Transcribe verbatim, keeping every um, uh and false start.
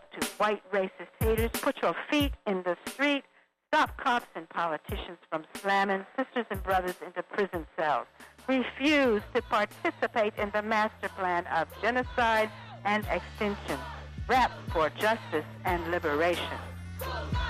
to white racist haters. Put your feet in the street. Stop cops and politicians from slamming sisters and brothers into prison cells. Refuse to participate in the master plan of genocide and extinction. Rap for justice and liberation.